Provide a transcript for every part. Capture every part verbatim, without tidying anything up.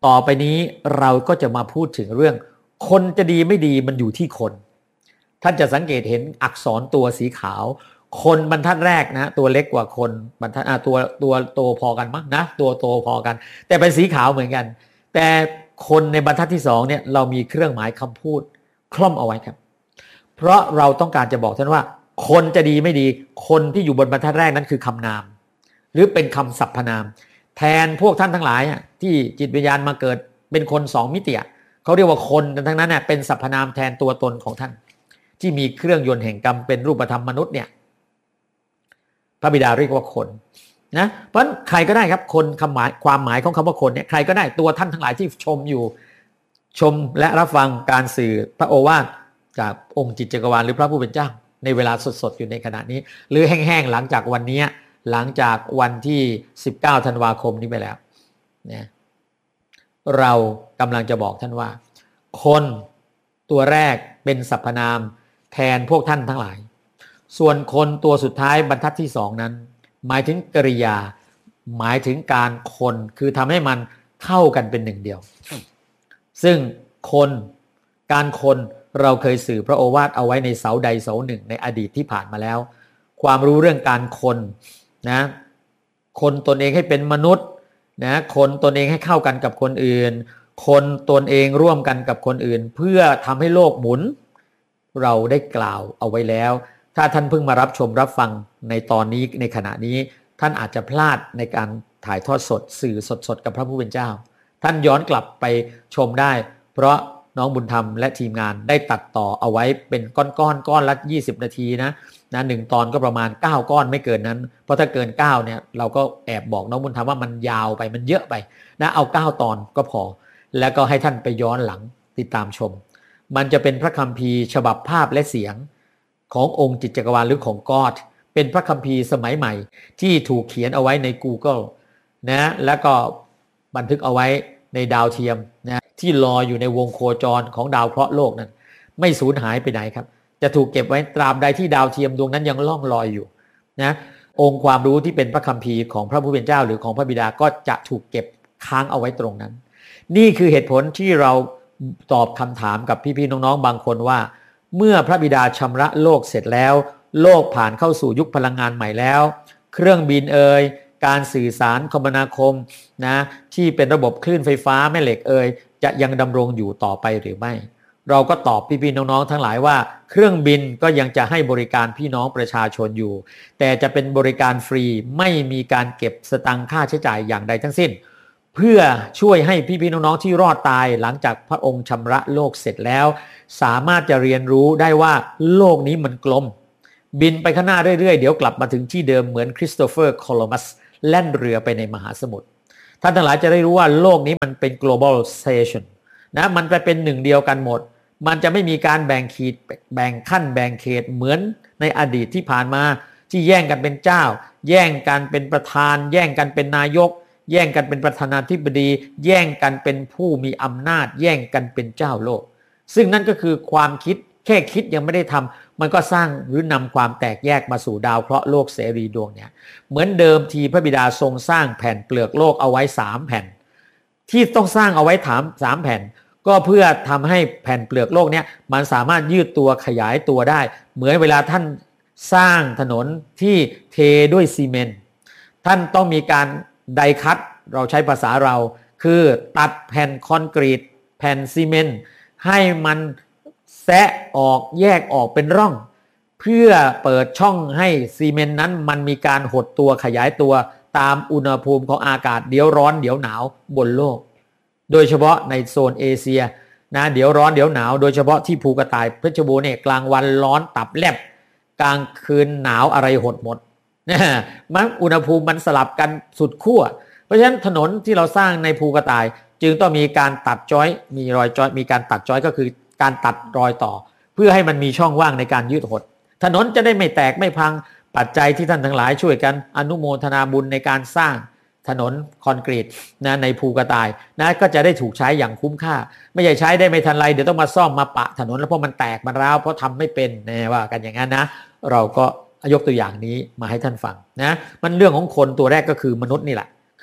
ต่อไปนี้เราก็จะมาพูดถึงเรื่องคนจะดีไม่ดีมันอยู่ที่คนท่านจะสังเกตเห็นอักษรตัวสีขาวคนบรรทัดแรกนะตัวเล็กกว่าคนบรรทัดอ่ะตัวตัวโตพอกันมั้งนะตัวโตพอกันแต่เป็นสีขาวเหมือนกันแต่คนในบรรทัดที่สองเนี่ยเรามีเครื่องหมายคำพูดคล่อมเอาไว้ครับเพราะเราต้องการจะบอกท่านว่าคนจะดีไม่ดีคนที่อยู่บนบรรทัดแรกนั้นคือคำนามหรือเป็นคำสรรพนามแทนพวกท่านทั้งหลายที่จิตวิญญาณมาเกิดเป็นคนสองมิติเขาเรียกว่าคนทั้งนั้นเป็นสรรพนามแทนตัวตนของท่านที่มีเครื่องยนต์แห่งกรรมเป็นรูปธรรมมนุษย์เนี่ยพระบิดาเรียกว่าคนนะเพราะใครก็ได้ครับคนคำหมายความหมายของคำว่าคนเนี่ยใครก็ได้ตัวท่านทั้งหลายที่ชมอยู่ชมและรับฟังการสื่อพระโอวาทจากองค์จิตจักรวาลหรือพระผู้เป็นเจ้าในเวลาสดๆอยู่ในขณะนี้หรือแห้งๆหลังจากวันนี้หลังจากวันที่สิบเก้าธันวาคมนี้ไปแล้วเนี่ยเรากำลังจะบอกท่านว่าคนตัวแรกเป็นสรรพนามแทนพวกท่านทั้งหลายส่วนคนตัวสุดท้ายบรรทัดที่สองนั้นหมายถึงกริยาหมายถึงการคนคือทำให้มันเข้ากันเป็นหนึ่งเดียวซึ่งคนการคนเราเคยสื่อพระโอวาทเอาไว้ในเสาใดเสาหนึ่งในอดีตที่ผ่านมาแล้วความรู้เรื่องการคนนะคนตนเองให้เป็นมนุษย์นะคนตนเองให้เข้ากันกับคนอื่นคนตนเองร่วมกันกับคนอื่นเพื่อทำให้โลกหมุนเราได้กล่าวเอาไว้แล้วถ้าท่านเพิ่งมารับชมรับฟังในตอนนี้ในขณะนี้ท่านอาจจะพลาดในการถ่ายทอดสดสื่อสดๆกับพระผู้เป็นเจ้าท่านย้อนกลับไปชมได้เพราะน้องบุญธรรมและทีมงานได้ตัดต่อเอาไว้เป็นก้อนๆ ก้อนก้อนละยี่สิบนาทีนะนะหนึ่งตอนก็ประมาณเก้าก้อนไม่เกินนั้นเพราะถ้าเกินเก้าเนี่ยเราก็แอบบอกน้องบุญธรรมว่ามันยาวไปมันเยอะไปนะเอาเก้าตอนก็พอแล้วก็ให้ท่านไปย้อนหลังติดตามชมมันจะเป็นพระคัมภีร์ฉบับภาพและเสียงขององค์จิตจักรวาลหรือของ God เป็นพระคัมภีร์สมัยใหม่ที่ถูกเขียนเอาไว้ใน Google นะแล้วก็บันทึกเอาไว้ในดาวเทียมนะที่ลอยอยู่ในวงโคจรของดาวเคราะห์โลกนั้นไม่สูญหายไปไหนครับจะถูกเก็บไว้ตราบใดที่ดาวเทียมดวงนั้นยังล่องลอยอยู่นะองค์ความรู้ที่เป็นพระคัมภีร์ของพระผู้เป็นเจ้าหรือของพระบิดาก็จะถูกเก็บค้างเอาไว้ตรงนั้นนี่คือเหตุผลที่เราตอบคำถามกับพี่ๆน้องๆบางคนว่าเมื่อพระบิดาชำระโลกเสร็จแล้วโลกผ่านเข้าสู่ยุคพลังงานใหม่แล้วเครื่องบินเอ่ยการสื่อสารคมนาคมนะที่เป็นระบบคลื่นไฟฟ้าแม่เหล็กเอ่ยจะยังดำรงอยู่ต่อไปหรือไม่เราก็ตอบพี่ๆน้องๆทั้งหลายว่าเครื่องบินก็ยังจะให้บริการพี่น้องประชาชนอยู่แต่จะเป็นบริการฟรีไม่มีการเก็บสตังค์ค่าใช้จ่ายอย่างใดทั้งสิ้นเพื่อช่วยให้พี่ๆน้องๆที่รอดตายหลังจากพระองค์ชำระโลกเสร็จแล้วสามารถจะเรียนรู้ได้ว่าโลกนี้มันกลมบินไปข้างหน้าเรื่อยๆเดี๋ยวกลับมาถึงที่เดิมเหมือนคริสโตเฟอร์โคลัมบัสแล่นเรือไปในมหาสมุทรท่านทั้งหลายจะได้รู้ว่าโลกนี้มันเป็น globalization นะมันไปเป็นหนึ่งเดียวกันหมดมันจะไม่มีการแบ่งขีดแบ่งขั้นแบ่งเขตเหมือนในอดีตที่ผ่านมาที่แย่งกันเป็นเจ้าแย่งกันเป็นประธานแย่งกันเป็นนายกแย่งกันเป็นประธานาธิบดีแย่งกันเป็นผู้มีอำนาจแย่งกันเป็นเจ้าโลกซึ่งนั่นก็คือความคิดแค่คิดยังไม่ได้ทำมันก็สร้างหรือนำความแตกแยกมาสู่ดาวเคราะห์โลกเสรีดวงเนี่ยเหมือนเดิมทีพระบิดาทรงสร้างแผ่นเปลือกโลกเอาไว้สามแผ่นที่ต้องสร้างเอาไว้ถามสามแผ่นก็เพื่อทำให้แผ่นเปลือกโลกเนี่ยมันสามารถยืดตัวขยายตัวได้เหมือนเวลาท่านสร้างถนนที่เทด้วยซีเมนต์ท่านต้องมีการไดคัตเราใช้ภาษาเราคือตัดแผ่นคอนกรีตแผ่นซีเมนต์ให้มันแซะออกแยกออกเป็นร่องเพื่อเปิดช่องให้ซีเมนต์นั้นมันมีการหดตัวขยายตัวตามอุณหภูมิของอากาศเดี๋ยวร้อนเดี๋ยวหนาวบนโลกโดยเฉพาะในโซนเอเชียนะเดี๋ยวร้อนเดี๋ยวหนาวโดยเฉพาะที่ภูกระต่ายเพชรบูรณ์เนี่ยกลางวันร้อนตับแลบกลางคืนหนาวอะไรหดหมดนะมันอุณหภูมิมันสลับกันสุดขั้วเพราะฉะนั้นถนนที่เราสร้างในภูกระต่ายจึงต้องมีการตัดจอยมีรอยจอยมีการตัดจอยก็คือการตัดรอยต่อเพื่อให้มันมีช่องว่างในการยืดหดถนนจะได้ไม่แตกไม่พังปัจจัยที่ท่านทั้งหลายช่วยกันอนุโมทนาบุญในการสร้างถนนคอนกรีตนะในภูกระต่ายนะก็จะได้ถูกใช้อย่างคุ้มค่าไม่ใช่ใช้ได้ไม่ทันไรเดี๋ยวต้องมาซ่อมมาปะถนนแล้วเพราะมันแตกมันร้าวเพราะทำไม่เป็นนะว่ากันอย่างนั้นนะเราก็ยกตัวอย่างนี้มาให้ท่านฟังนะมันเรื่องของคนตัวแรกก็คือมนุษย์นี่แหละค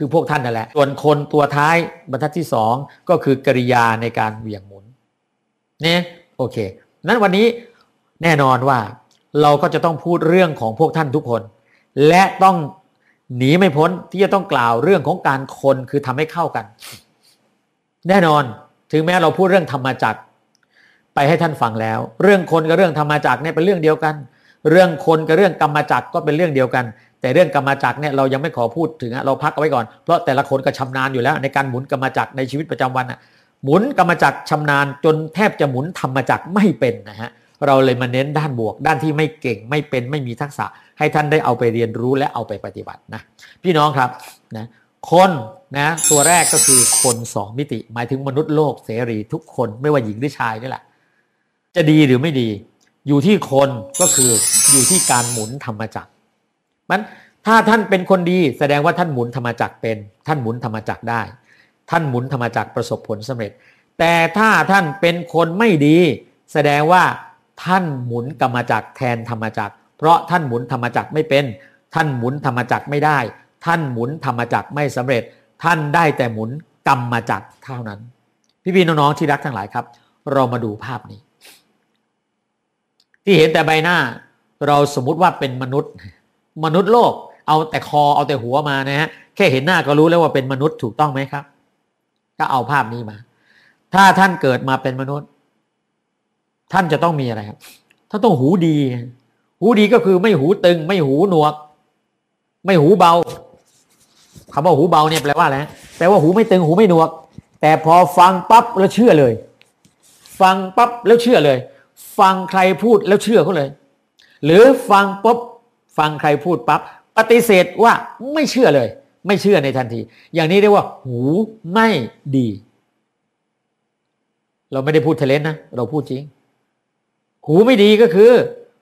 คือพวกท่านนั่นแหละส่วนคนตัวท้ายบรรทัดที่สองก็คือกริยาในการเหวี่ยงหมุนเนี่ยโอเคนั้นวันนี้แน่นอนว่าเราก็จะต้องพูดเรื่องของพวกท่านทุกคนและต้องหนีไม่พ้นที่จะต้องกล่าวเรื่องของการคนคือทำให้เข้ากันแน่นอนถึงแม้เราพูดเรื่องธรรมจักรไปให้ท่านฟังแล้วเรื่องคนกับเรื่องธรรมจักรเนี่ยเป็นเรื่องเดียวกันเรื่องคนกับเรื่องกรรมจักรก็เป็นเรื่องเดียวกันแต่เรื่องกรรมจักรเนี่ยเรายังไม่ขอพูดถึงเราพักเอาไว้ก่อนเพราะแต่ละคนก็ชำนาญอยู่แล้วในการหมุนกรรมจักรในชีวิตประจำวันน่ะหมุนกรรมจักรชำนาญจนแทบจะหมุนธรรมจักรไม่เป็นนะฮะเราเลยมาเน้นด้านบวกด้านที่ไม่เก่งไม่เป็นไม่มีทักษะให้ท่านได้เอาไปเรียนรู้และเอาไปปฏิบัตินะพี่น้องครับนะคนนะตัวแรกก็คือคนสองมิติหมายถึงมนุษย์โลกเสรีทุกคนไม่ว่าหญิงหรือชายนี่แหละจะดีหรือไม่ดีอยู่ที่คนก็คืออยู่ที่การหมุนธรรมจักรมันถ้าท่านเป็นคนดีแสดงว่าท่านหมุนธรรมจักรเป็นท่านหมุนธรรมจักรได้ท่านหมุนธรรมจักรประสบผลสำเร็จแต่ถ้าท่านเป็นคนไม่ดีแสดงว่าท่านหมุนกรรมจักรแทนธรรมจักรเพราะท่านหมุนธรรมจักรไม่เป็นท่านหมุนธรรมจักรไม่ได้ท่านหมุนธรรมจักรไม่สำเร็จท่านได้แต่หมุนกรรมจักรเท่านั้นพี่ๆน้องๆที่รักทั้งหลายครับเรามาดูภาพนี้ที่เห็นแต่ใบหน้าเราสมมุติว่าเป็นมนุษย์มนุษย์โลกเอาแต่คอเอาแต่หัวมานะฮะแค่เห็นหน้าก็รู้แล้วว่าเป็นมนุษย์ถูกต้องไหมครับก็เอาภาพนี้มาถ้าท่านเกิดมาเป็นมนุษย์ท่านจะต้องมีอะไรครับท่านต้องหูดีหูดีก็คือไม่หูตึงไม่หูหนวกไม่หูเบาคำว่าหูเบาเนี่ยแปลว่าอะไรแปลว่าหูไม่ตึงหูไม่หนวกแต่พอฟังปั๊บแล้วเชื่อเลยฟังปั๊บแล้วเชื่อเลยฟังใครพูดแล้วเชื่อเขาเลยหรือฟังปุ๊บฟังใครพูดปั๊บปฏิเสธว่าไม่เชื่อเลยไม่เชื่อในทันทีอย่างนี้เรียกว่าหูไม่ดีเราไม่ได้พูดเทเลนนะเราพูดจริงหูไม่ดีก็คือ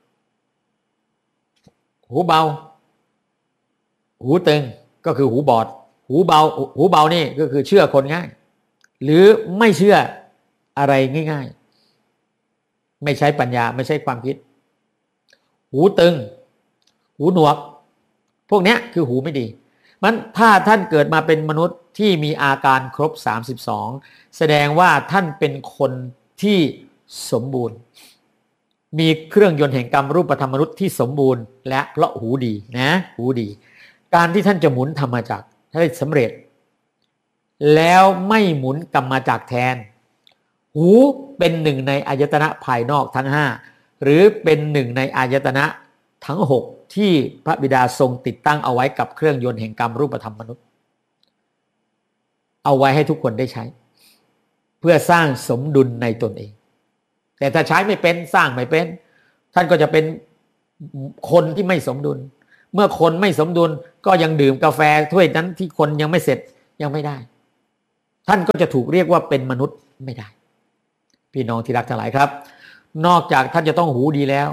หูเบาหูตึงก็คือหูบอดหูเบาหูเบานี่ก็คือเชื่อคนง่ายหรือไม่เชื่ออะไรง่ายๆไม่ใช้ปัญญาไม่ใช่ความคิดหูตึงหูหนวกพวกนี้คือหูไม่ดีมันถ้าท่านเกิดมาเป็นมนุษย์ที่มีอาการครบสามสิบสองแสดงว่าท่านเป็นคนที่สมบูรณ์มีเครื่องยนต์แห่งกรรมรูปธรรมมนุษย์ที่สมบูรณ์และเพราะหูดีนะหูดีการที่ท่านจะหมุนธรรมจักรให้สำเร็จแล้วไม่หมุนกรรมจักรแทนหูเป็นหนึ่งในอายตนะภายนอกทั้งห้าหรือเป็นหนึ่งในอายตนะทั้งหกที่พระบิดาทรงติดตั้งเอาไว้กับเครื่องยนต์แห่งกรรมรูปธรรมมนุษย์เอาไว้ให้ทุกคนได้ใช้เพื่อสร้างสมดุลในตนเองแต่ถ้าใช้ไม่เป็นสร้างไม่เป็นท่านก็จะเป็นคนที่ไม่สมดุลเมื่อคนไม่สมดุลก็ยังดื่มกาแฟถ้วยนั้นที่คนยังไม่เสร็จยังไม่ได้ท่านก็จะถูกเรียกว่าเป็นมนุษย์ไม่ได้พี่น้องที่รักทั้งหลายครับนอกจากท่านจะต้องหูดีแล้ว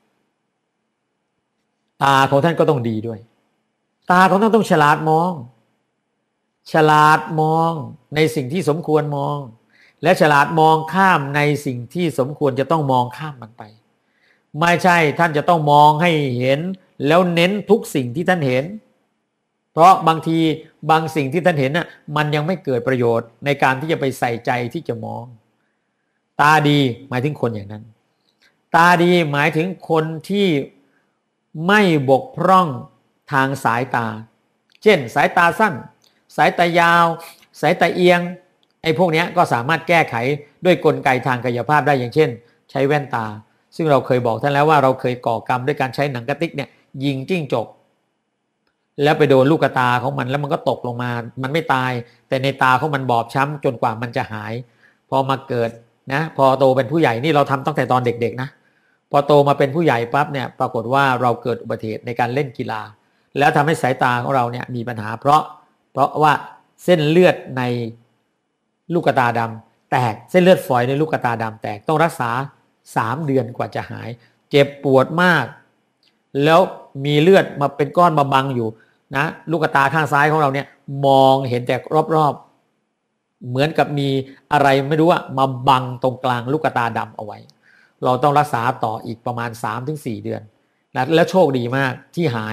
ตาของท่านก็ต้องดีด้วยตาของท่านต้องฉลาดมองฉลาดมองในสิ่งที่สมควรมองและฉลาดมองข้ามในสิ่งที่สมควรจะต้องมองข้ามมันไปไม่ใช่ท่านจะต้องมองให้เห็นแล้วเน้นทุกสิ่งที่ท่านเห็นเพราะบางทีบางสิ่งที่ท่านเห็นน่ะมันยังไม่เกิดประโยชน์ในการที่จะไปใส่ใจที่จะมองตาดีหมายถึงคนอย่างนั้นตาดีหมายถึงคนที่ไม่บกพร่องทางสายตาเช่นสายตาสั้นสายตายาวสายตาเอียงไอ้พวกนี้ก็สามารถแก้ไขด้วยกลไกทางกายภาพได้อย่างเช่นใช้แว่นตาซึ่งเราเคยบอกท่านแล้วว่าเราเคยก่อกรรมด้วยการใช้หนังกระติกเนี่ยยิงจิ้งจกแล้วไปโดนลูกตาของมันแล้วมันก็ตกลงมามันไม่ตายแต่ในตาของมันบอบช้ำจนกว่ามันจะหายพอมาเกิดนะพอโตเป็นผู้ใหญ่นี่เราทำตั้งแต่ตอนเด็กๆนะพอโตมาเป็นผู้ใหญ่ปั๊บเนี่ยปรากฏว่าเราเกิดอุบัติเหตุในการเล่นกีฬาแล้วทำให้สายตาของเราเนี่ยมีปัญหาเพราะเพราะว่าเส้นเลือดในลูกตาดำแตกเส้นเลือดฝอยในลูกตาดำแตกต้องรักษาสามเดือนกว่าจะหายเจ็บปวดมากแล้วมีเลือดมาเป็นก้อนมาบังอยู่นะลูกตาข้างซ้ายของเราเนี่ยมองเห็นแต่รอบๆเหมือนกับมีอะไรไม่รู้ว่ามาบังตรงกลางลูกตาดำเอาไว้เราต้องรักษาต่ออีกประมาณ สามถึงสี่ เดือนนะแล้วโชคดีมากที่หาย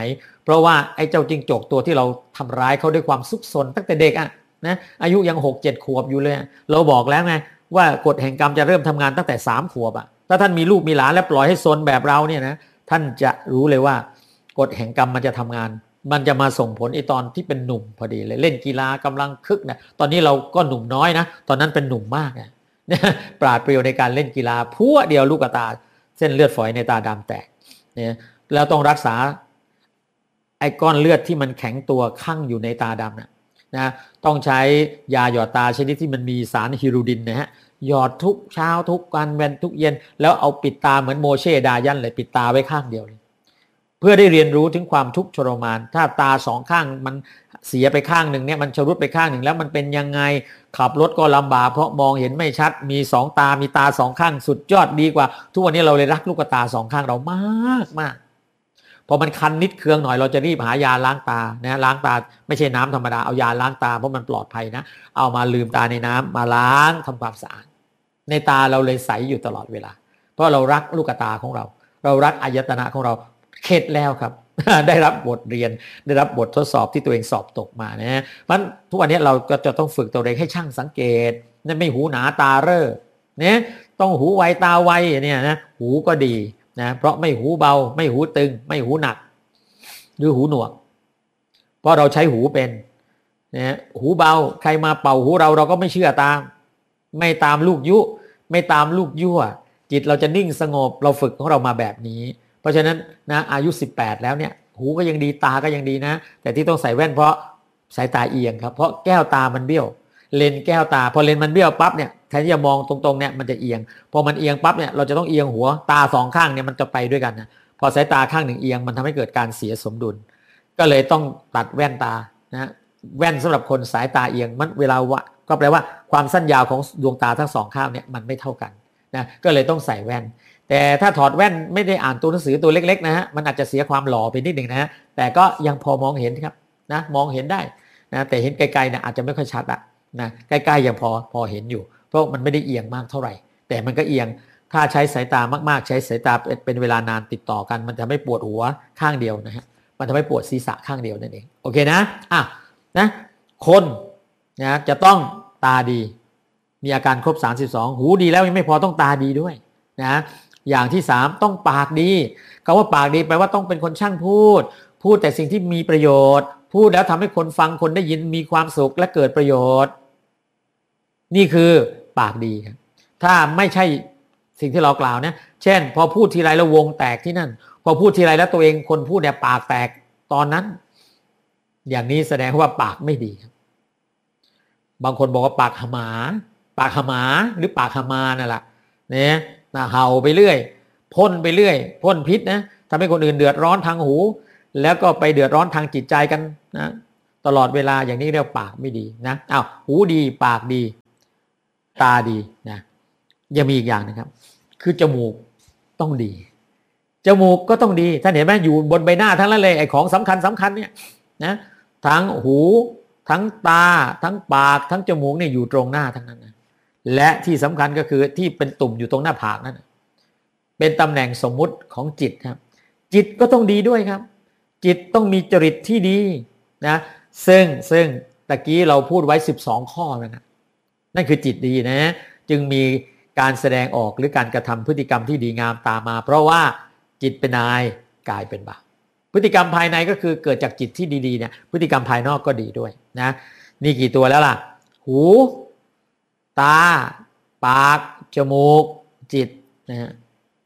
เพราะว่าไอ้เจ้าจิ้งจกตัวที่เราทำร้ายเขาด้วยความซุกซนตั้งแต่เด็กอ่ะนะอายุยังหกเจ็ดขวบอยู่เลยเราบอกแล้วไงว่ากฎแห่งกรรมจะเริ่มทำงานตั้งแต่สามขวบอ่ะถ้าท่านมีลูกมีหลานแล้วปล่อยให้ซนแบบเราเนี่ยนะท่านจะรู้เลยว่ากฎแห่งกรรมมันจะทำงานมันจะมาส่งผลไอ้ตอนที่เป็นหนุ่มพอดีเลยเล่นกีฬากำลังคึกนะตอนนี้เราก็หนุ่มน้อยนะตอนนั้นเป็นหนุ่มมากนะปราดเปรียวในการเล่นกีฬาพัวเดียวลูกตาเส้นเลือดฝอยในตาดำแตกเนี่ยแล้วต้องรักษาไอ้ก้อนเลือดที่มันแข็งตัวคั่งอยู่ในตาดำนะนะต้องใช้ยาหยอดตาชนิดที่มันมีสารฮิรูดินนะฮะหยอดทุกเช้าทุกวันเว้นทุกเย็นแล้วเอาปิดตาเหมือนโมเชดายันเลยปิดตาไว้ข้างเดียวเลยเพื่อได้เรียนรู้ถึงความทุกข์ทรมานถ้าตาสองข้างมันเสียไปข้างหนึ่งเนี่ยมันชรุดไปข้างหนึ่งแล้วมันเป็นยังไงขับรถก็ลำบากเพราะมองเห็นไม่ชัดมีสองตามีตาสองข้างสุดยอดดีกว่าทุกวันนี้เราเลยรักลูกตาสองข้างเรามากมากพอมันคันนิดเคืองหน่อยเราจะรีบหายาล้างตานะล้างตาไม่ใช่น้ำธรรมดาเอายาล้างตาเพราะมันปลอดภัยนะเอามาลืมตาในน้ำมาล้างทำความสะอาดในตาเราเลยใสอยู่ตลอดเวลาเพราะเรารักลูกตาของเราเรารักอายตนะของเราเข็ดแล้วครับ ได้รับบทเรียนได้รับบททดสอบที่ตัวเองสอบตกมานะมันทุกวันนี้เราก็จะต้องฝึกตัวเองให้ช่างสังเกตนั่นไม่หูหนาตาเร่อเนี่ยต้องหูไวตาไวเนี่ยนะหูก็ดีนะเพราะไม่หูเบาไม่หูตึงไม่หูหนักหรือหูหนวกเพราะเราใช้หูเป็นนะหูเบาใครมาเป่าหูเราเราก็ไม่เชื่อตามไม่ตามลูกยุไม่ตามลูกยั่วจิตเราจะนิ่งสงบเราฝึกของเรามาแบบนี้เพราะฉะนั้นนะอายุสิบแปดแล้วเนี่ยหูก็ยังดีตาก็ยังดีนะแต่ที่ต้องใส่แว่นเพราะสายตาเอียงครับเพราะแก้วตามันเบี้ยวเลนแก้วตาพอเลนมันเบี้ยวปั๊บเนี่ยแทนที่จะมองตรงๆเนี่ยมันจะเอียงพอมันเอียงปั๊บเนี่ยเราจะต้องเอียงหัวตาสองข้างเนี่ยมันจะไปด้วยกันนะพอสายตาข้างหนึ่งเอียงมันทำให้เกิดการเสียสมดุลก็เลยต้องตัดแว่นตานะแว่นสำหรับคนสายตาเอียงมันเวลาวะก็แปลว่าความสั้นยาวของดวงตาทั้งสองข้างเนี่ยมันไม่เท่ากันนะก็เลยต้องใส่แว่นแต่ถ้าถอดแว่นไม่ได้อ่านตัวหนังสือตัวเล็กๆนะฮะมันอาจจะเสียความหล่อไปนิดหนึ่งนะฮะแต่ก็ยังพอมองเห็นครับนะมองเห็นได้นะแต่เห็นไกลๆเนี่ยอาจจะไม่ค่อยชัดอะนะใกล้ๆยังพอพอเห็นอยู่เพราะมันไม่ได้เอียงมากเท่าไหร่แต่มันก็เอียงถ้าใช้สายตามากๆใช้สายตาเป็นเวลานานติดต่อกันมันจะไม่ปวดหัวข้างเดียวนะฮะมันทำให้ปวดศีรษะข้างเดียวนั่นเองโอเคนะอ่ะนะคนนะจะต้องตาดีมีอาการครบสามสิบสองหูดีแล้วยังไม่พอต้องตาดีด้วยนะอย่างที่สามต้องปากดีคำว่าปากดีแปลว่าต้องเป็นคนช่างพูดพูดแต่สิ่งที่มีประโยชน์พูดแล้วทำให้คนฟังคนได้ยินมีความสุขและเกิดประโยชน์นี่คือปากดีครับถ้าไม่ใช่สิ่งที่เรากล่าวนะเช่นพอพูดทีไรแล้ววงแตกที่นั่นพอพูดทีไรแล้วตัวเองคนพูดเนี่ยปากแตกตอนนั้นอย่างนี้แสดงว่าปากไม่ดีครับบางคนบอกว่าปากหมาปากหมาหรือปากหมานั่นแหละเนี่ยเห่าไปเรื่อยพ่นไปเรื่อยพ่นพิษนะทำให้คนอื่นเดือดร้อนทางหูแล้วก็ไปเดือดร้อนทางจิตใจกันนะตลอดเวลาอย่างนี้เรียกปากไม่ดีนะอ้าวหูดีปากดีตาดีนะยังมีอีกอย่างนะครับคือจมูกต้องดีจมูกก็ต้องดีท่านเห็นไหมอยู่บนใบหน้าทั้งนั้นเลยไอ้ของสำคัญสำคัญเนี่ยนะทั้งหูทั้งตาทั้งปากทั้งจมูกเนี่ยอยู่ตรงหน้าทั้งนั้นนะและที่สำคัญก็คือที่เป็นตุ่มอยู่ตรงหน้าผากนั่นเป็นตำแหน่งสมมุติของจิตครับจิตก็ต้องดีด้วยครับจิตต้องมีจริตที่ดีนะซึ่งซึ่งตะกี้เราพูดไว้สิบสองข้อแล้วนะนั่นคือจิตดีนะจึงมีการแสดงออกหรือการกระทำพฤติกรรมที่ดีงามตามมาเพราะว่าจิตเป็นนายกายเป็นบ่าวพฤติกรรมภายในก็คือเกิดจากจิตที่ดีๆเนี่ยพฤติกรรมภายนอกก็ดีด้วยนะนี่กี่ตัวแล้วล่ะหูตาปากจมูกจิตนะฮะ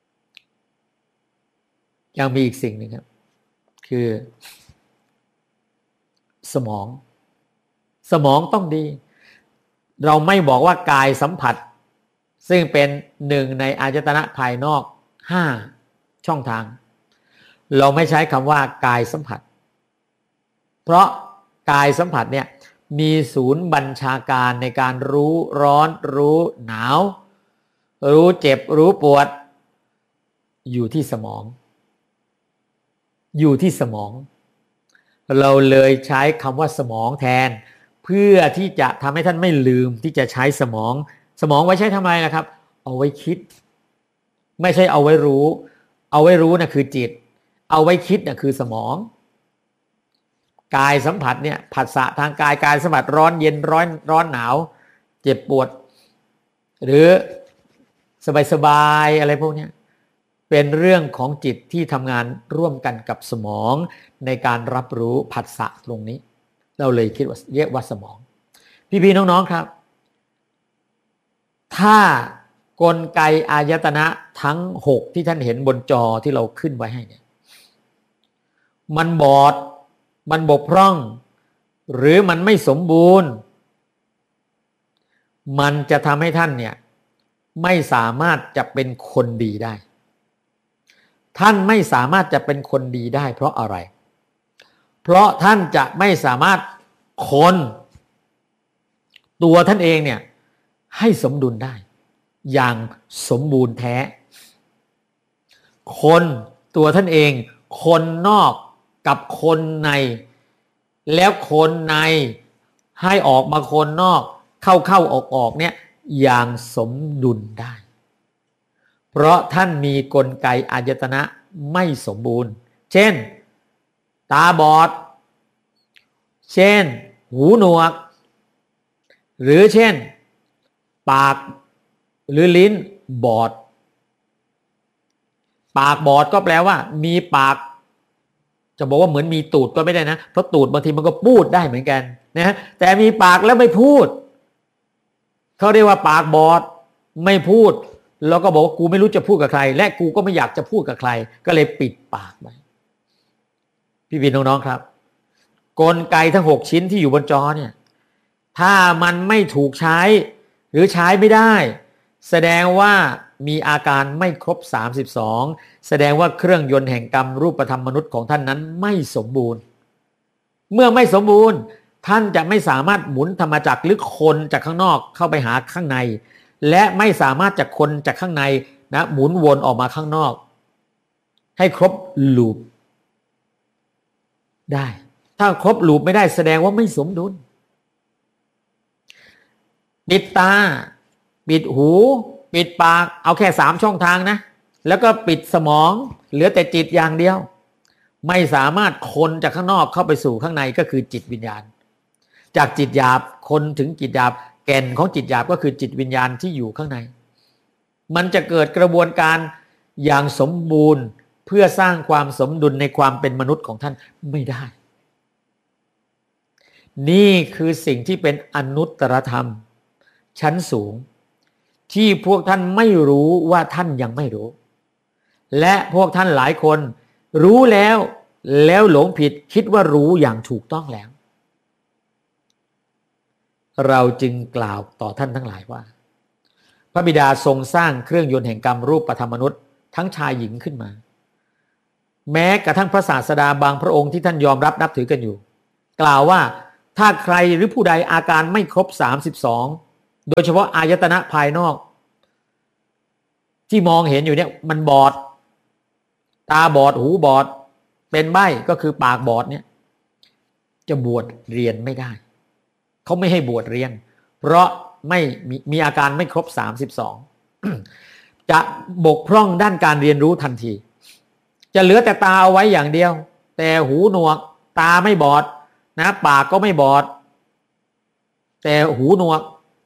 ยังมีอีกสิ่งหนึ่งครับคือสมองสมองต้องดีเราไม่บอกว่ากายสัมผัสซึ่งเป็นหนึ่งในอายตนะภายนอกห้าช่องทางเราไม่ใช้คำว่ากายสัมผัสเพราะกายสัมผัสเนี่ยมีศูนย์บัญชาการในการรู้ร้อนรู้หนาวรู้เจ็บรู้ปวดอยู่ที่สมองอยู่ที่สมองเราเลยใช้คำว่าสมองแทนเพื่อที่จะทำให้ท่านไม่ลืมที่จะใช้สมองสมองไว้ใช้ทำไมล่ะครับเอาไว้คิดไม่ใช่เอาไว้รู้เอาไว้รู้นะคือจิตเอาไว้คิดนะคือสมองกายสัมผัสเนี่ยผัสสะทางกายกายสัมผัสร้อนเย็นร้อนร้อนหนาวเจ็บปวดหรือสบายๆอะไรพวกนี้เป็นเรื่องของจิตที่ทำงานร่วมกันกับสมองในการรับรู้ผัสสะตรงนี้เราเลยคิดว่าเรียกว่าสมองพี่ๆน้องๆครับถ้ากลไกอายตนะทั้งหกที่ท่านเห็นบนจอที่เราขึ้นไว้ให้เนี่ยมันบอดมันบกพร่องหรือมันไม่สมบูรณ์มันจะทำให้ท่านเนี่ยไม่สามารถจะเป็นคนดีได้ท่านไม่สามารถจะเป็นคนดีได้เพราะอะไรเพราะท่านจะไม่สามารถคนตัวท่านเองเนี่ยให้สมดุลได้อย่างสมบูรณ์แท้คนตัวท่านเองคนนอกกับคนในแล้วคนในให้ออกมาคนนอกเข้าเข้าออกออกเนี่ยอย่างสมดุลได้เพราะท่านมีกลไกอายตนะไม่สมบูรณ์เช่นตาบอดเช่นหูหนวกหรือเช่นปากหรือลิ้นบอดปากบอดก็แปลว่ามีปากจะบอกว่าเหมือนมีตูดก็ไม่ได้นะเพราะตูดบางทีมันก็พูดได้เหมือนกันนะแต่มีปากแล้วไม่พูดเขาเรียกว่าปากบอดไม่พูดแล้วก็บอกว่ากูไม่รู้จะพูดกับใครและกูก็ไม่อยากจะพูดกับใครก็เลยปิดปากไว้พี่ๆน้องๆครับกลไกทั้งหกชิ้นที่อยู่บนจอเนี่ยถ้ามันไม่ถูกใช้หรือใช้ไม่ได้แสดงว่ามีอาการไม่ครบสามสิบสองแสดงว่าเครื่องยนต์แห่งกรรมรูปธรรมมนุษย์ของท่านนั้นไม่สมบูรณ์เมื่อไม่สมบูรณ์ท่านจะไม่สามารถหมุนธรรมจักรหรือคนจากข้างนอกเข้าไปหาข้างในและไม่สามารถจากคนจากข้างในนะหมุนวนออกมาข้างนอกให้ครบลูปได้ถ้าครบลูปไม่ได้แสดงว่าไม่สมดุลปิดตาปิดหูปิดปากเอาแค่สามช่องทางนะแล้วก็ปิดสมองเหลือแต่จิตอย่างเดียวไม่สามารถคนจากข้างนอกเข้าไปสู่ข้างในก็คือจิตวิญญาณจากจิตหยาบคนถึงจิตหยาบแก่นของจิตหยาบก็คือจิตวิญญาณที่อยู่ข้างในมันจะเกิดกระบวนการอย่างสมบูรณ์เพื่อสร้างความสมดุลในความเป็นมนุษย์ของท่านไม่ได้นี่คือสิ่งที่เป็นอนุตตรธรรมชั้นสูงที่พวกท่านไม่รู้ว่าท่านยังไม่รู้และพวกท่านหลายคนรู้แล้วแล้วหลงผิดคิดว่ารู้อย่างถูกต้องแล้วเราจึงกล่าวต่อท่านทั้งหลายว่าพระบิดาทรงสร้างเครื่องยนต์แห่งกรรมรูปธรรมมนุษย์ทั้งชายหญิงขึ้นมาแม้กระทั่งพระศาสดาบางพระองค์ที่ท่านยอมรับนับถือกันอยู่กล่าวว่าถ้าใครหรือผู้ใดอาการไม่ครบสามสิบสองโดยเฉพาะอายตนะภายนอกที่มองเห็นอยู่เนี่ยมันบอดตาบอดหูบอดเป็นใบ้ก็คือปากบอดเนี่ยจะบวชเรียนไม่ได้เขาไม่ให้บวชเรียนเพราะไม่มีมีอาการไม่ครบสามสิบสอง จะบกพร่องด้านการเรียนรู้ทันทีจะเหลือแต่ตาเอาไว้อย่างเดียวแต่หูหนวกตาไม่บอดนะปากก็ไม่บอดแต่หูหนวก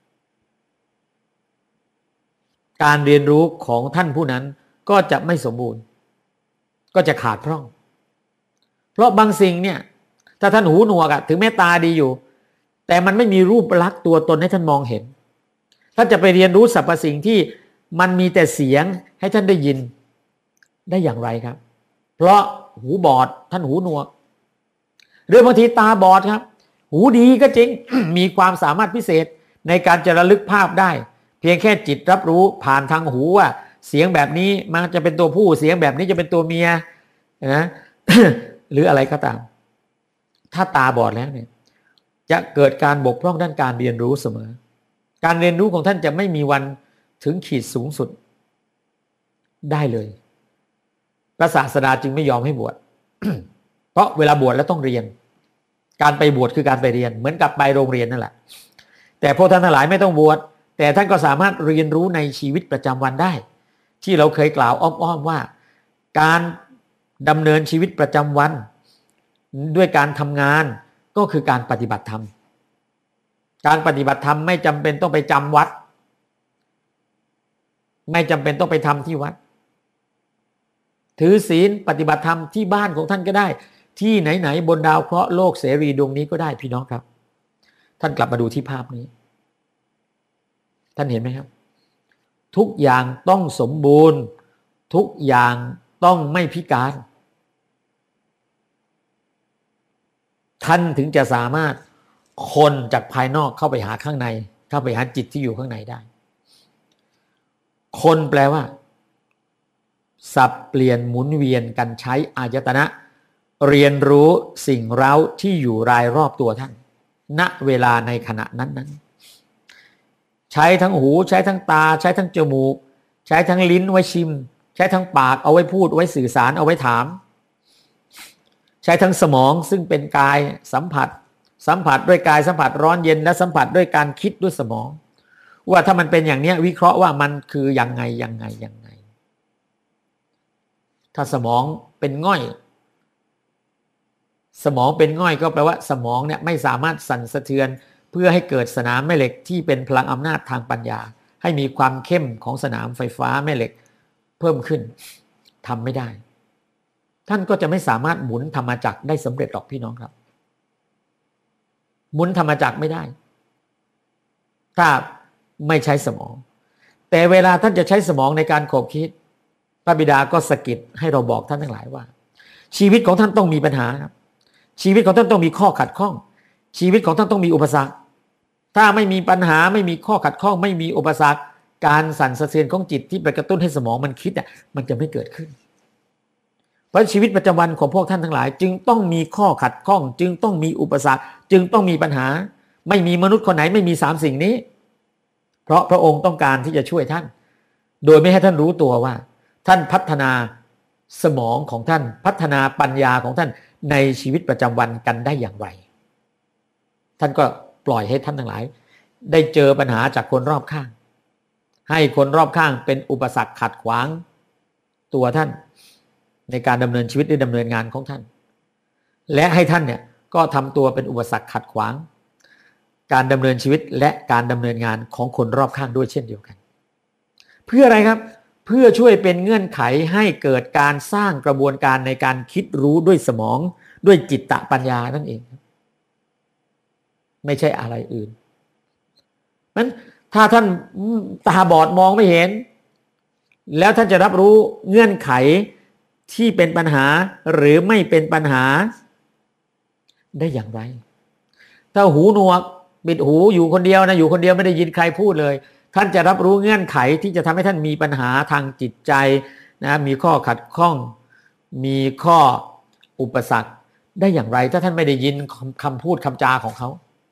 การเรียนรู้ของท่านผู้นั้นก็จะไม่สมบูรณ์ก็จะขาดพร่องเพราะบางสิ่งเนี่ยถ้าท่านหูหนวกอะถึงแม้ตาดีอยู่แต่มันไม่มีรูปลักษณ์ตัวตนให้ท่านมองเห็นท่านจะไปเรียนรู้สรรพสิ่งที่มันมีแต่เสียงให้ท่านได้ยินได้อย่างไรครับเพราะหูบอดท่านหูหนวกหรือบางทีตาบอดครับหูดีก็จริง มีความสามารถพิเศษในการจะระลึกภาพได้เพียงแค่จิตรับรู้ผ่านทางหูว่าเสียงแบบนี้มันจะเป็นตัวผู้เสียงแบบนี้จะเป็นตัวเมียนะ หรืออะไรก็ตามถ้าตาบอดแล้วเนี่ยจะเกิดการบกพร่องด้านการเรียนรู้เสมอการเรียนรู้ของท่านจะไม่มีวันถึงขีดสูงสุดได้เลยพระศาสดาจึงไม่ยอมให้บวช เพราะเวลาบวชแล้วต้องเรียนการไปบวชคือการไปเรียนเหมือนกับไปโรงเรียนนั่นแหละแต่พวกท่านทั้งหลายไม่ต้องบวชแต่ท่านก็สามารถเรียนรู้ในชีวิตประจำวันได้ที่เราเคยกล่าวอ้อมๆว่าการดำเนินชีวิตประจำวันด้วยการทำงานก็คือการปฏิบัติธรรมการปฏิบัติธรรมไม่จำเป็นต้องไปจำวัดไม่จำเป็นต้องไปทำที่วัดถือศีลปฏิบัติธรรมที่บ้านของท่านก็ได้ที่ไหนๆบนดาวเคราะห์โลกเสรีดวงนี้ก็ได้พี่น้องครับท่านกลับมาดูที่ภาพนี้ท่านเห็นไหมครับทุกอย่างต้องสมบูรณ์ทุกอย่างต้องไม่พิการท่านถึงจะสามารถคนจากภายนอกเข้าไปหาข้างในเข้าไปหาจิตที่อยู่ข้างในได้คนแปลว่าสับเปลี่ยนหมุนเวียนกันใช้อายตนะเรียนรู้สิ่งเร้าที่อยู่รายรอบตัวท่านณเวลาในขณะนั้นๆใช้ทั้งหูใช้ทั้งตาใช้ทั้งจมูกใช้ทั้งลิ้นไว้ชิมใช้ทั้งปากเอาไว้พูดไว้สื่อสารเอาไว้ถามใช้ทั้งสมองซึ่งเป็นกายสัมผัสสัมผัสด้วยกายสัมผัสร้อนเย็นและสัมผัสด้วยการคิดด้วยสมองว่าถ้ามันเป็นอย่างนี้วิเคราะห์ว่ามันคือยังไงยังไงยังไงถ้าสมองเป็นง่อยสมองเป็นง่อยก็แปลว่าสมองเนี่ยไม่สามารถสั่นสะเทือนเพื่อให้เกิดสนามแม่เหล็กที่เป็นพลังอำนาจทางปัญญาให้มีความเข้มของสนามไฟฟ้าแม่เหล็กเพิ่มขึ้นทำไม่ได้ท่านก็จะไม่สามารถหมุนธรรมจักรได้สำเร็จหรอกพี่น้องครับหมุนธรรมจักรไม่ได้ถ้าไม่ใช้สมองแต่เวลาท่านจะใช้สมองในการขบคิดพระบิดาก็สะกิดให้เราบอกท่านทั้งหลายว่าชีวิตของท่านต้องมีปัญหาครับชีวิตของท่านต้องมีข้อขัดข้องชีวิตของท่านต้องมีอุปสรรคถ้าไม่มีปัญหาไม่มีข้อขัดข้องไม่มีอุปสรรคการสั่นสะเทือนของจิตที่ไปกระตุ้นให้สมองมันคิดอ่ะมันจะไม่เกิดขึ้นเพราะชีวิตประจำวันของพวกท่านทั้งหลายจึงต้องมีข้อขัดข้องจึงต้องมีอุปสรรคจึงต้องมีปัญหาไม่มีมนุษย์คนไหนไม่มีสามสิ่งนี้เพราะพระองค์ต้องการที่จะช่วยท่านโดยไม่ให้ท่านรู้ตัวว่าท่านพัฒนาสมองของท่านพัฒนาปัญญาของท่านในชีวิตประจำวันกันได้อย่างไรท่านก็ปล่อยให้ท่านทั้งหลายได้เจอปัญหาจากคนรอบข้างให้คนรอบข้างเป็นอุปสรรคขัดขวางตัวท่านในการดำเนินชีวิตหรือดำเนินงานของท่านและให้ท่านเนี่ยก็ทำตัวเป็นอุปสรรคขัดขวางการดำเนินชีวิตและการดำเนินงานของคนรอบข้างด้วยเช่นเดียวกันเพื่ออะไรครับเพื่อช่วยเป็นเงื่อนไขให้เกิดการสร้างกระบวนการในการคิดรู้ด้วยสมองด้วยจิตตปัญญานั่นเองไม่ใช่อะไรอื่นนั้นถ้าท่านตาบอดมองไม่เห็นแล้วท่านจะรับรู้เงื่อนไขที่เป็นปัญหาหรือไม่เป็นปัญหาได้อย่างไรถ้าหูหนวกปิดหูอยู่คนเดียวนะอยู่คนเดียวไม่ได้ยินใครพูดเลยท่านจะรับรู้เงื่อนไขที่จะทำให้ท่านมีปัญหาทางจิตใจนะมีข้อขัดข้องมีข้ออุปสรรคได้อย่างไรถ้าท่านไม่ได้ยินคำพูดคำจาของเขา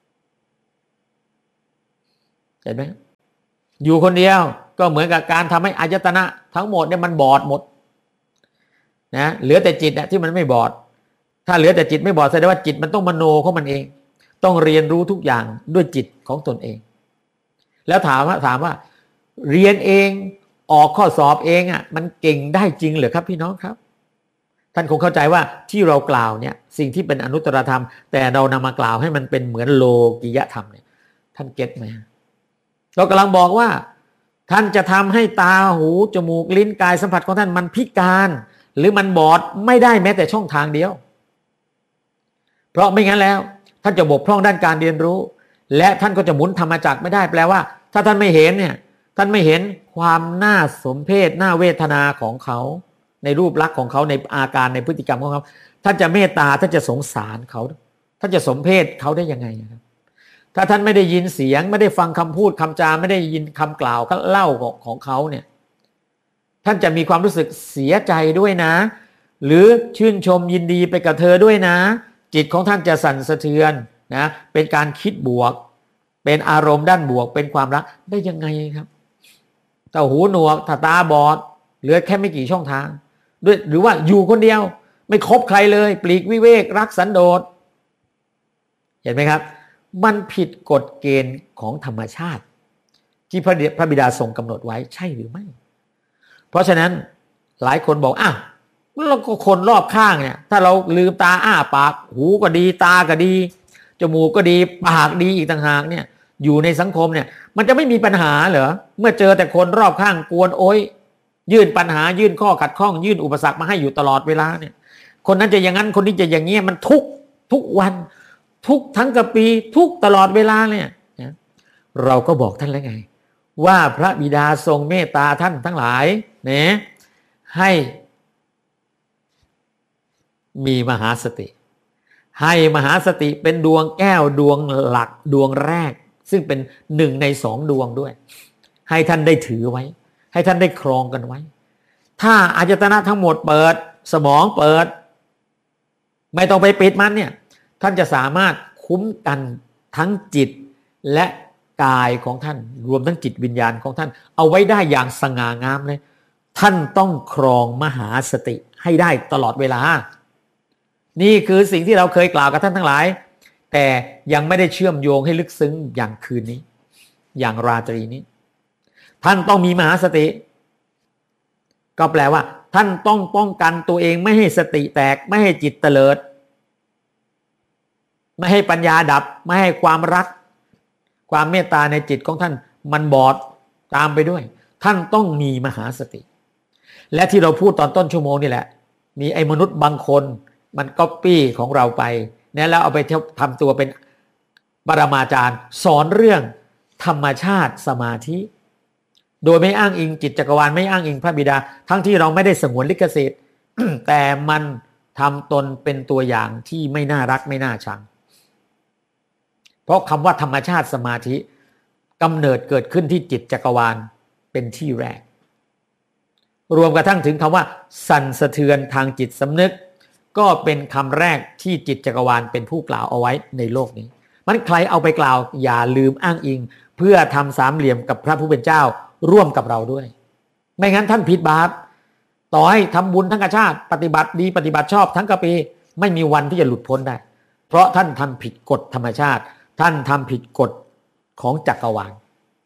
เห็นไหมอยู่คนเดียวก็เหมือนกับการทำให้อายตนะทั้งหมดเนี่ยมันบอดหมดนะเหลือแต่จิตอะที่มันไม่บอดถ้าเหลือแต่จิตไม่บอดแสดงว่าจิตมันต้องมโนของมันเองต้องเรียนรู้ทุกอย่างด้วยจิตของตนเองแล้วถามว่าถามว่าเรียนเองออกข้อสอบเองอ่ะมันเก่งได้จริงเหรอครับพี่น้องครับท่านคงเข้าใจว่าที่เรากล่าวเนี่ยสิ่งที่เป็นอนุตตรธรรมแต่เรานำมากล่าวให้มันเป็นเหมือนโลกิยธรรมเนี่ยท่านเก็ทไหมเรากำลังบอกว่าท่านจะทำให้ตาหูจมูกลิ้นกายสัมผัสของท่านมันพิการหรือมันบอดไม่ได้แม้แต่ช่องทางเดียวเพราะไม่งั้นแล้วท่านจะบกพร่องด้านการเรียนรู้และท่านก็จะหมุนธรรมจักรไม่ได้แปลว่าถ้าท่านไม่เห็นเนี่ยท่านไม่เห็นความน่าสมเพชน่าเวทนาของเขาในรูปลักษณ์ของเขาในอาการในพฤติกรรมของเขาท่านจะเมตตาท่านจะสงสารเขาท่านจะสมเพชเขาได้ยังไงครับถ้าท่านไม่ได้ยินเสียงไม่ได้ฟังคำพูดคำจาไม่ได้ยินคำกล่าวเล่าของของเขาเนี่ยท่านจะมีความรู้สึกเสียใจด้วยนะหรือชื่นชมยินดีไปกับเธอด้วยนะจิตของท่านจะสั่นสะเทือนนะเป็นการคิดบวกเป็นอารมณ์ด้านบวกเป็นความรักได้ยังไงครับถ้าหูหนวกถ้าตาบอดเหลือแค่ไม่กี่ช่องทางด้วยหรือว่าอยู่คนเดียวไม่คบใครเลยปลีกวิเวกรักสันโดษเห็นไหมครับมันผิดกฎเกณฑ์ของธรรมชาติที่พระพระบิดาทรงกำหนดไว้ใช่หรือไม่เพราะฉะนั้นหลายคนบอกอ้าวเราก็คนรอบข้างเนี่ยถ้าเราลืมตาอ้าปากหูก็ดีตาก็ดีจมูกก็ดีปากดีอีกต่างหากเนี่ยอยู่ในสังคมเนี่ยมันจะไม่มีปัญหาเหรอเมื่อเจอแต่คนรอบข้างกวนโอยยื่นปัญหายื่นข้อขัดข้องยื่นอุปสรรคมาให้อยู่ตลอดเวลาเนี่ยคนนั้นจะอย่างนั้นคนนี้จะอย่างเงี้ยมันทุกทุกวันทุกทั้งกะปีทุกตลอดเวลาเนี่ยเราก็บอกท่านแล้วไงว่าพระบิดาทรงเมตตาท่านทั้งหลายเนี่ยให้มีมหาสติให้มหาสติเป็นดวงแก้วดวงหลักดวงแรกซึ่งเป็นหนึ่งในสองดวงด้วยให้ท่านได้ถือไว้ให้ท่านได้ครองกันไว้ถ้าอายตนะทั้งหมดเปิดสมองเปิดไม่ต้องไปปิดมันเนี่ยท่านจะสามารถคุ้มกันทั้งจิตและกายของท่านรวมทั้งจิตวิญญาณของท่านเอาไว้ได้อย่างสง่างามเลยท่านต้องครองมหาสติให้ได้ตลอดเวลานี่คือสิ่งที่เราเคยกล่าวกับท่านทั้งหลายแต่ยังไม่ได้เชื่อมโยงให้ลึกซึ้งอย่างคืนนี้อย่างราตรีนี้ท่านต้องมีมหาสติก็แปลว่าท่านต้องป้องกันตัวเองไม่ให้สติแตกไม่ให้จิตเตลิดไม่ให้ปัญญาดับไม่ให้ความรักความเมตตาในจิตของท่านมันบอดตามไปด้วยท่านต้องมีมหาสติและที่เราพูดตอนต้นชั่วโมงนี่แหละมีไอ้มนุษย์บางคนมันก๊อปปี้ของเราไปเนี่ยแล้วเอาไปทำตัวเป็นปรมาจารย์สอนเรื่องธรรมชาติสมาธิโดยไม่อ้างอิงจิตจักรวาลไม่อ้างอิงพระบิดาทั้งที่เราไม่ได้สงวนลิขสิทธิ์ แต่มันทำตนเป็นตัวอย่างที่ไม่น่ารักไม่น่าชังเพราะคำว่าธรรมชาติสมาธิกำเนิดเกิดขึ้นที่จิตจักรวาลเป็นที่แรกรวมกระทั่งถึงคำว่าสั่นสะเทือนทางจิตสำนึกก็เป็นคำแรกที่จิตจักรวาลเป็นผู้กล่าวเอาไว้ในโลกนี้มันใครเอาไปกล่าวอย่าลืมอ้างอิงเพื่อทำสามเหลี่ยมกับพระผู้เป็นเจ้าร่วมกับเราด้วยไม่งั้นท่านผิดบาปต่อให้ทำบุญทั้งกชาติปฏิบัติดีปฏิบัติชอบทั้งกะปีไม่มีวันที่จะหลุดพ้นได้เพราะท่านทำผิดกฎธรรมชาติท่านทำผิดกฎของจักรวาล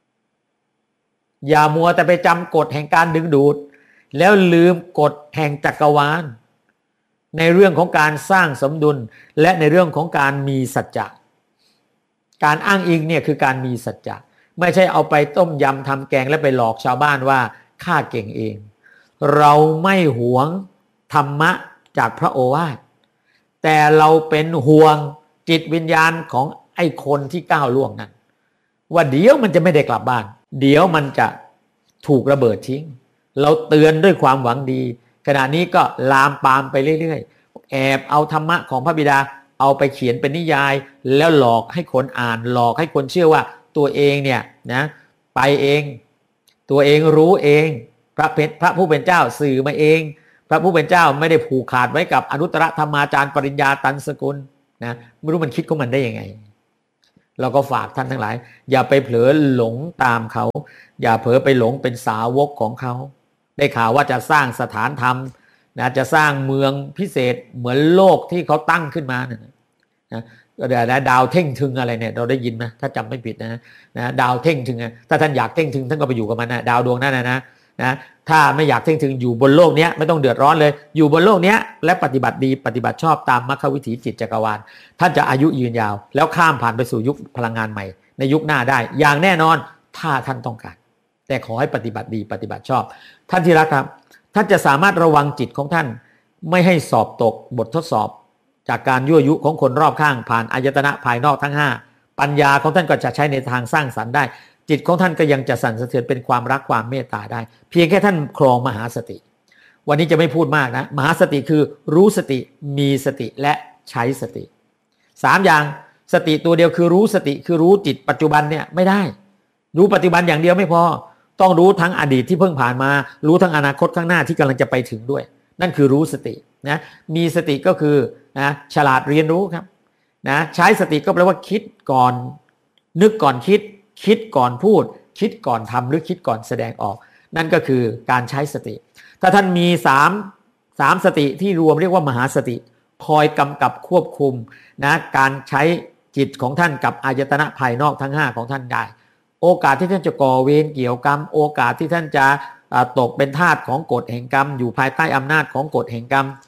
อย่ามัวแต่ไปจำกฎแห่งการดึงดูดแล้วลืมกฎแห่งจักรวาลในเรื่องของการสร้างสมดุลและในเรื่องของการมีสัจจะการอ้างอิงเนี่ยคือการมีสัจจะไม่ใช่เอาไปต้มยำทำแกงแล้วไปหลอกชาวบ้านว่าข้าเก่งเองเราไม่หวงธรรมะจากพระโอวาทแต่เราเป็นห่วงจิตวิญญาณของไอ้คนที่ก้าวล่วงนั้นว่าเดี๋ยวมันจะไม่ได้กลับบ้านเดี๋ยวมันจะถูกระเบิดทิ้งเราเตือนด้วยความหวังดีขณะนี้ก็ลามปามไปเรื่อยๆแอบเอาธรรมะของพระบิดาเอาไปเขียนเป็นนิยายแล้วหลอกให้คนอ่านหลอกให้คนเชื่อว่าตัวเองเนี่ยนะไปเองตัวเองรู้เองพระเพชรพระผู้เป็นเจ้าสื่อมาเองพระผู้เป็นเจ้าไม่ได้ผูกขาดไว้กับอนุตตรธรรมาจารย์ปริญญาตันสกุลนะไม่รู้มันคิดของมันได้ยังไงเราก็ฝากท่านทั้งหลายอย่าไปเผลอหลงตามเขาอย่าเผลอไปหลงเป็นสาวกของเขาได้ข่าวว่าจะสร้างสถานธรรมนะจะสร้างเมืองพิเศษเหมือนโลกที่เขาตั้งขึ้นมาเนี่ยนะเดี๋ยวนะดาวเท่งทึงอะไรเนี่ยเราได้ยินไหมถ้าจำไม่ผิดนะนะดาวเท่งทึงถ้าท่านอยากเท่งทึงท่านก็ไปอยู่กับมันนะดาวดวงนั้นนะนะนะถ้าไม่อยากเท่งทึงอยู่บนโลกนี้ไม่ต้องเดือดร้อนเลยอยู่บนโลกนี้และปฏิบัติดีปฏิบัติชอบตามมรรควิถีจิตจักรวาลท่านจะอายุยืนยาวแล้วข้ามผ่านไปสู่ยุคพลังงานใหม่ในยุคหน้าได้อย่างแน่นอนถ้าท่านต้องการแต่ขอให้ปฏิบัติดีปฏิบัติชอบท่านที่รักครับท่านจะสามารถระวังจิตของท่านไม่ให้สอบตกบททดสอบจากการยั่วยุของคนรอบข้างผ่านอายตนะภายนอกทั้งห้าปัญญาของท่านก็จะใช้ในทางสร้างสรรค์ได้จิตของท่านก็ยังจะสั่นสะเทือนเป็นความรักความเมตตาได้เพียงแค่ท่านครองมหาสติวันนี้จะไม่พูดมากนะมหาสติคือรู้สติมีสติและใช้สติสามอย่างสติตัวเดียวคือรู้สติคือรู้จิตปัจจุบันเนี่ยไม่ได้รู้ปัจจุบันอย่างเดียวไม่พอต้องรู้ทั้งอดีตที่เพิ่งผ่านมารู้ทั้งอนาคตข้างหน้าที่กำลังจะไปถึงด้วยนั่นคือรู้สตินะมีสติก็คือนะฉลาดเรียนรู้ครับนะใช้สติก็แปลว่าคิดก่อนนึกก่อนคิดคิดก่อนพูดคิดก่อนทำหรือคิดก่อนแสดงออกนั่นก็คือการใช้สติถ้าท่านมีสาม สามสติที่รวมเรียกว่ามหาสติคอยกำกับควบคุมนะการใช้จิตของท่านกับอายตนะภายนอกทั้งห้าของท่านได้โอกาสที่ท่านจะก่อเวรเกี่ยวกรรมโอกาสที่ท่านจะตกเป็นทาสของกฎแห่งกรรมอยู่ภายใต้อำนาจของกฎแห่งกรรม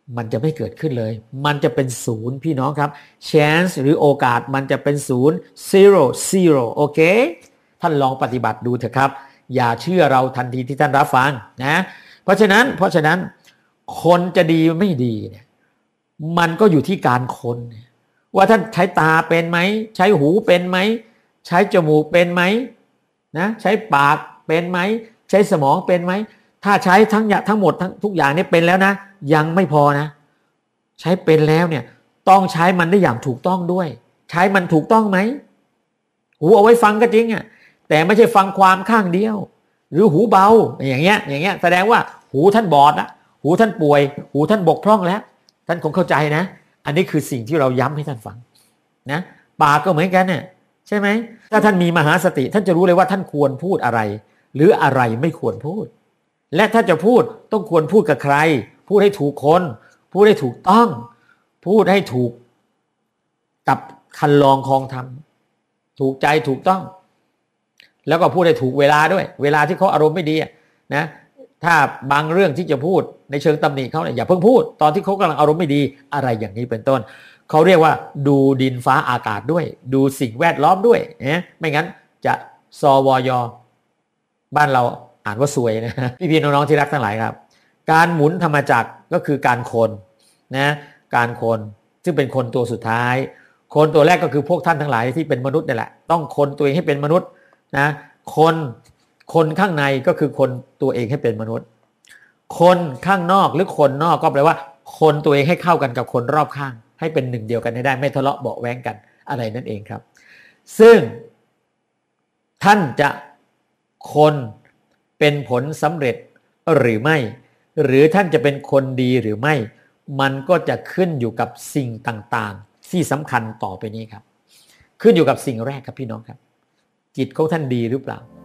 มันจะไม่เกิดขึ้นเลยมันจะเป็นศูนย์พี่น้องครับ chance หรือโอกาสมันจะเป็นศูนย์ zero zero โอเคท่านลองปฏิบัติดูเถอะครับอย่าเชื่อเราทันทีที่ท่านรับฟังนะเพราะฉะนั้นเพราะฉะนั้นคนจะดีไม่ดีเนี่ยมันก็อยู่ที่การคนว่าท่านใช้ตาเป็นไหมใช้หูเป็นไหมใช้จมูกเป็นไหมนะใช้ปากเป็นไหมใช้สมองเป็นไหมถ้าใช้ทั้งทั้งหมดทั้งทุกอย่างนี้เป็นแล้วนะยังไม่พอนะใช้เป็นแล้วเนี่ยต้องใช้มันได้อย่างถูกต้องด้วยใช้มันถูกต้องไหมหูเอาไว้ฟังก็จริงอ่ะแต่ไม่ใช่ฟังความข้างเดียวหรือหูเบาอย่างเงี้ยอย่างเงี้ยแสดงว่าหูท่านบอดนะหูท่านป่วยหูท่านบกพร่องแล้วท่านคงเข้าใจนะอันนี้คือสิ่งที่เราย้ำให้ท่านฟังนะปากก็เหมือนกันเนี่ยใช่ไหมถ้าท่านมีมหาสติท่านจะรู้เลยว่าท่านควรพูดอะไรหรืออะไรไม่ควรพูดและถ้าจะพูดต้องควรพูดกับใครพูดให้ถูกคนพูดให้ถูกต้องพูดให้ถูกกับคันลองครองธรรมถูกใจถูกต้องแล้วก็พูดให้ถูกเวลาด้วยเวลาที่เขาอารมณ์ไม่ดีนะถ้าบางเรื่องที่จะพูดในเชิงตำหนิเขาเนี่ยอย่าเพิ่งพูดตอนที่เขากำลังอารมณ์ไม่ดีอะไรอย่างนี้เป็นต้นเขาเรียกว่าดูดินฟ้าอากาศด้วยดูสิ่งแวดล้อมด้วยนะไม่งั้นจะสวยบ้านเราอ่านว่าซวยนะพี่พี่น้องๆที่รักทั้งหลายครับการหมุนธรรมจักรก็คือการคนนะการคนซึ่งเป็นคนตัวสุดท้ายคนตัวแรกก็คือพวกท่านทั้งหลายที่เป็นมนุษย์นี่แหละต้องคนตัวเองให้เป็นมนุษย์นะคนคนข้างในก็คือคนตัวเองให้เป็นมนุษย์คนข้างนอกหรือคนนอกก็แปลว่าคนตัวเองให้เข้ากันกับคนรอบข้างให้เป็นหนึ่งเดียวกันให้ได้ไม่ทะเลาะเบาะแว้งกันอะไรนั่นเองครับซึ่งท่านจะคนเป็นผลสำเร็จหรือไม่หรือท่านจะเป็นคนดีหรือไม่มันก็จะขึ้นอยู่กับสิ่งต่างๆที่สำคัญต่อไปนี้ครับขึ้นอยู่กับสิ่งแรกครับพี่น้องครับจิตของท่านดีหรือเปล่า